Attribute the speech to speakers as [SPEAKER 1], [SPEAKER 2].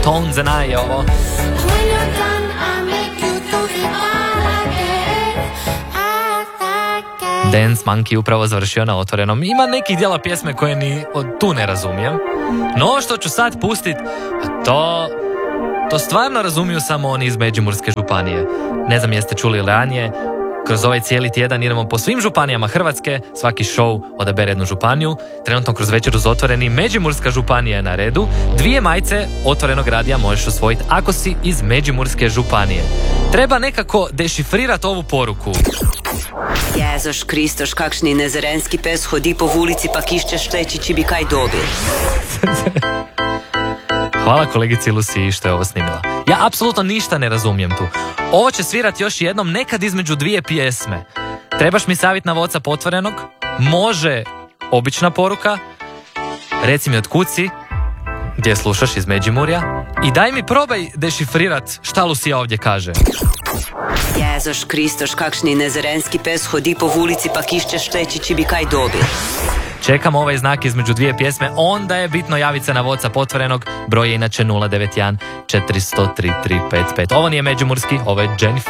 [SPEAKER 1] Tones and I je ovo. Dance Monkey upravo završio na Otvorenom. Ima nekih dijela pjesme koje ni tu ne razumijem. No što ću sad pustit, to stvarno razumiju samo oni iz Međimurske županije. Ne znam jeste čuli ili ranije, kroz ovaj cijeli tjedan idemo po svim županijama Hrvatske, svaki show odabere jednu županiju. Trenutno kroz Večeru za Otvoreni Međimurska županija je na redu. 2 majice Otvorenog radija možeš osvojiti ako si iz Međimurske županije. Treba nekako dešifrirati ovu poruku.
[SPEAKER 2] Jezoš Kristoš, kakšni nezerenski pes hodi po ulici pa kiščeš teći či bi kaj dobil.
[SPEAKER 1] Hvala kolegici Luciji što je ovo snimila. Ja apsolutno ništa ne razumijem tu. Ovo će svirati još jednom nekad između 2 pjesme. Trebaš mi savjet na WhatsApp Otvorenog? Može obična poruka. Reci mi od kud si, gdje slušaš iz Međimurja i daj mi probaj dešifrirat šta Lucija ovdje kaže.
[SPEAKER 2] Jezoš Kristoš, kakšni nezerenski pes hodi po ulici pa kiščeš teći či bi kaj dobil.
[SPEAKER 1] Čekam ovaj znak između 2 pjesme, onda je bitno javiti se na WhatsApp Otvorenog, broj je inače 091 400 3355. Ovo nije Međimurski, ovo je Jennifer.